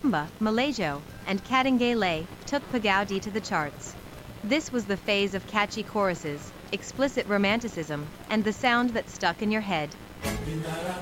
Malaysia, and Kadangay Lay took Pagodi to the charts. This was the phase of catchy choruses, explicit romanticism, and the sound that stuck in your head.